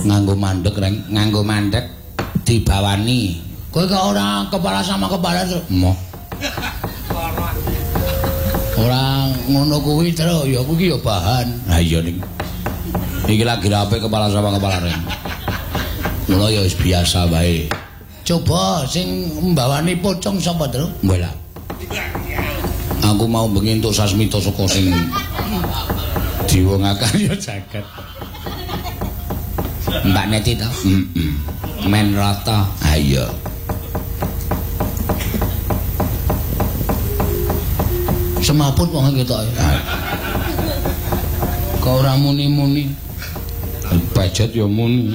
Nganggo mandek reng, nganggo mandek dibawani. Kowe kok ora kepala sama kepala terus. Moh. Ora ngono kuwi terus ya kuwi ya bahan. Ha iya ning. Iki lagi rape kepala sama kepala reng. Mula ya wis biasa wae. Coba sing mbawani pocong sapa terus? Mbala. Aku mau bengi entuk sasmita saka sing diwongaken ya jagat. Mbak Neti to? Men rata. Ha iya. Semaput wong ketok. Kok ora muni-muni. Budget ya muni.